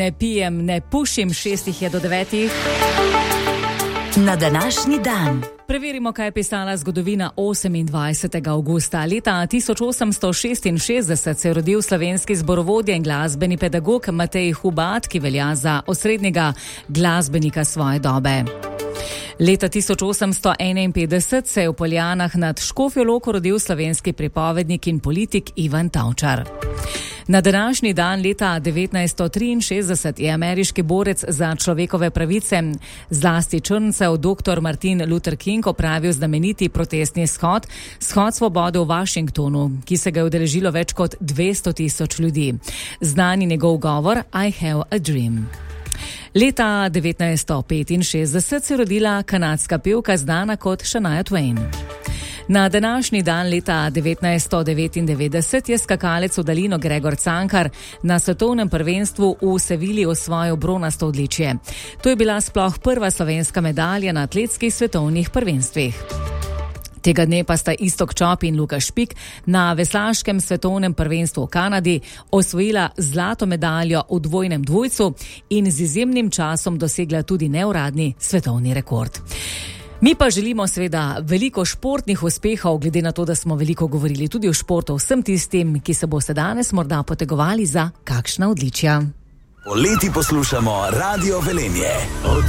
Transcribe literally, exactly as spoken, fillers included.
Ne pijem, ne pušim, šestih je do devetih. Na današnji dan. Preverimo, kaj je pisala zgodovina. Osemindvajsetega avgusta leta tisoč osemsto šestinšestdeset se je rodil slovenski zborovodja in glasbeni pedagog Matej Hubad, ki velja za osrednjega glasbenika svoje dobe. Leta tisoč osemsto enainpetdeset se je v Poljanah nad Škofjo Loko rodil slovenski pripovednik in politik Ivan Tavčar. Na današnji dan leta devetnajststo triinšestdeset je ameriški borec za človekove pravice, zlasti črncev, doktor Martin Luther King opravil znameniti protestni shod, shod svobode v Washingtonu, ki se ga je udeležilo več kot dvesto tisoč ljudi. Znani njegov govor I have a dream. Leta devetnajststo petinšestdeset se je rodila kanadska pevka znana kot Shania Twain. Na današnji dan leta devetnajststo devetindevetdeset je skakalec v daljino Gregor Cankar na svetovnem prvenstvu v Sevilji osvojil bronasto odličje. To je bila sploh prva slovenska medalja na atletskih svetovnih prvenstvih. Tega dne pa sta Iztok Čop in Luka Špik na veslaškem svetovnem prvenstvu v Kanadi osvojila zlato medaljo v dvojnem dvojcu in z izjemnim časom dosegla tudi neuradni svetovni rekord. Mi pa želimo seveda veliko športnih uspehov, glede na to, da smo veliko govorili tudi o športu, vsem tistim, ki se boste danes morda potegovali za kakšna odličja. Poleti poslušamo Radio Velenje. Od